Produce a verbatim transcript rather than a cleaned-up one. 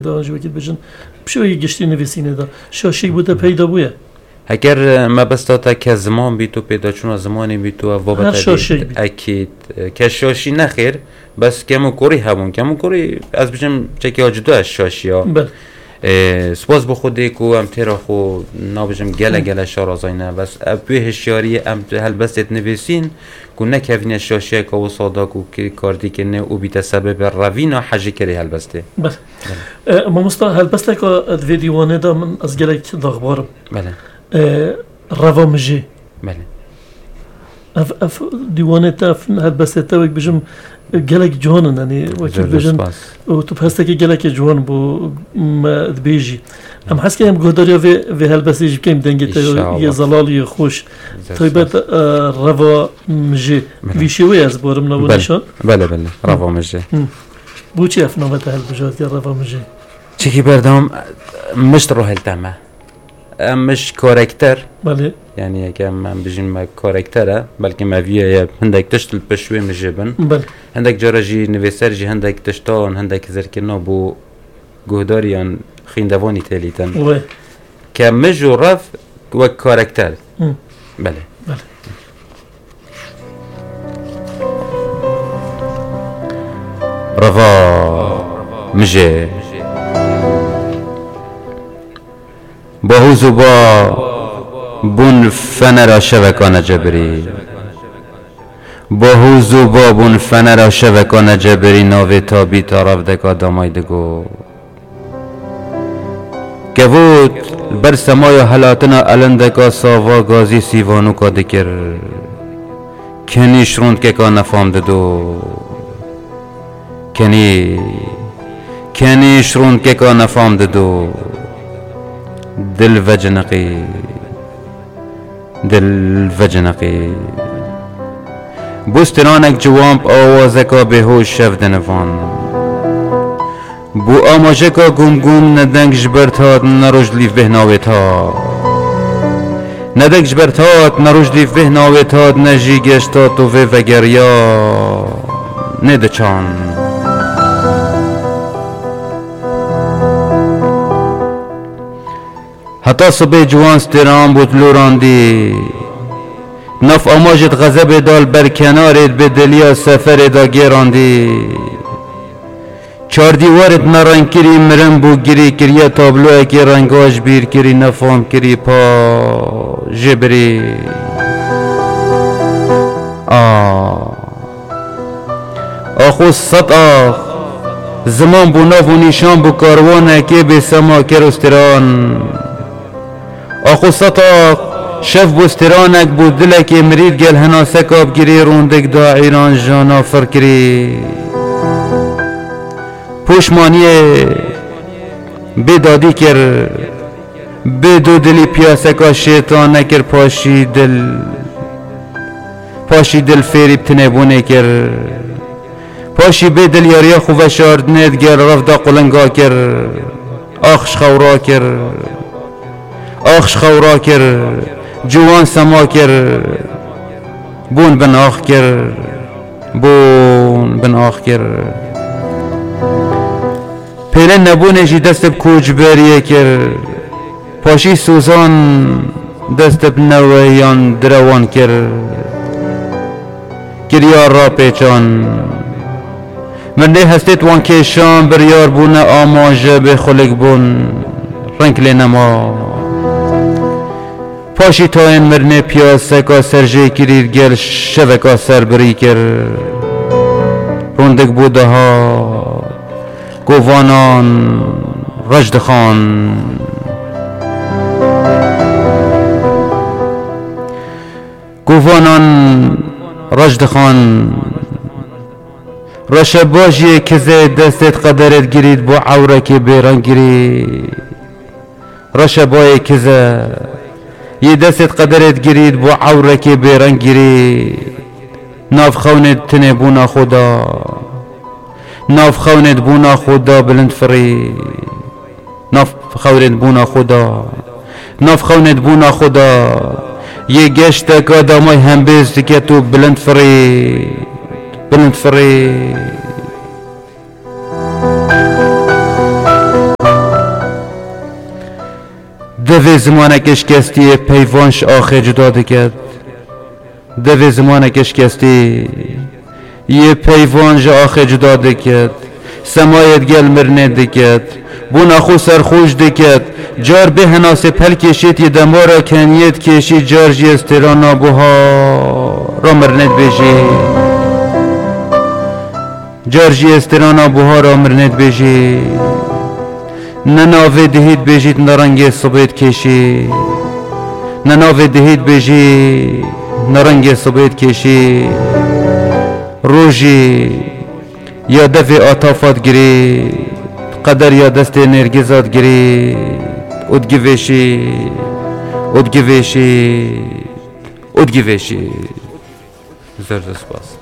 دا جوکیت بجن بشوی گشتی نویسینه دا شاشی بوده پیدا بوده اگر ما بس تا که زمان بی تو پیدا چون زمانی بی تو و هر شاشی اکید که شاشی نخیر بس کمو کوری همون کمو کوری از بچم چکی آجدو از شاشی ها سپاس بخوده کو ام تیرا خو نابجم گله گله شارازاینه بس ابوی هشیاری ام هل بست نویسین کو نکوین شاشی که و صادا کو که کاردی که نه او بیت سبب روینا حجی کری هل بسته بله ما مستا هل بسته که ویدیوانه دا من از گله داغبارم بله روا مجی بله اف اف دیوانه تا هل بسته تا وک بجم گله جوانن یعنی وقتی بجن و تو پسته که گله که جوان بو دبیجی ام حس که ام گوداریا و و هل بسیج کم دنگی تا یه زلالی خوش طیبت روا مجی ویشوی از بارم نبودشان بله بله روا مجی بو چی افنامه تا هل بجات یا روا مجی چی بردم مش رو هل تمه مش کاراکتر بله یعنی اگه من بجیم کاراکتره بلکه مویه هندک تشتل پشوی مجبن بله هندک جارجی نویسر جی هندک تشتان هندک زرکنا بو گهداریان خیندوانی تلیتن وای که مجو رف و کاراکتر بله بله رفا مجه باهوز و با بون فنر شبکان جبری باهوز و با بون فنر شبکان جبری ناوی تابی طرف دکا دامای دگو گوود بر سمای حلاتنا الندکا ساوا گازی سیوانو کا دکر کنی شروند که کا نفام ددو کنی کنی شروند که کا نفام ددو دل وجنقی دل وجنقی بوسترانک جوامب آوازکا بهوش شفدنوان بو آماجکا گم گم ندنگ جبرتاد نروج لیف بهناویتاد ندنگ جبرتاد نروج لیف بهناویتاد نجی گشتا تو و وگریا ندچان حتی صبح جوان سترام بود لوراندی نف آماجت غضب دال بر کنارت به دلیا سفر دا گیراندی چار دیوارت نرنگ کری مرم بو گری کریه تابلوه که رنگاش بیر کری نفام کری پا جبری آه آخو ست آخ زمان بو ناف و نیشان بو کاروانه که به سما کرستران آخو ست آخ شف بوسترانک بود دلک مرید گل هنا سکاب گیری روندک دا ایران جانا فرکری پوشمانیه بدادی کر بدو دلی پیاسکا شیطان نکر پاشی دل پاشی دل فیری بتنه بونه کر پاشی به دل یاریا خوب شاردنید گر رفدا قلنگا کر آخش خورا کر آخش خورا کر جوان سما کر بون بن آخ کر بون بن آخ کر پیرن نبونه جی دست بکوچ بریه کر پاشی سوزان دست بنویان دروان کر کریار را پیچان مرنه هستید وان کشان بریار بونه آماجه به خلق بون رنگ لنما پاشی تا این مرنه پیاسه کا سرجه کریر گل شوکا سر بری کر روندک بوده ها گوانان رجد خان گوانان رجد خان رشباجی کزه دستت قدرت گرید بو عوره که بیران گری رشبای کزه یه دستت قدرت گرید بو عوره که بیران گری ناف خونت تنه بونا خدا ناف خونت بونا خدا بلند فری ناف خونت بونا خدا ناف خونت بونا خدا یه گشت که دامای هم بیست که تو بلند فری بلند فری دوی زمانکش کستی پیوانش آخه جدا دکد دوی زمانکش کستی یه پیوانش آخه جدا دکد سمایت گل مرنه دکد بون اخو سرخوش دکد جار به هناس پل کشید یه دمارا کنیت کشید جار جی استرانا بوها را مرنت بجی جار جی استرانا بوها را مرنت بجی نناوه دهید بجید نرنگ صبیت کشی نناوه دهید بجید نرنگ صبیت کشی روژی یا دفع آتافات گری قدر یا دست نرگزات گری ادگوشی ادگوشی ادگوشی زرد سپاس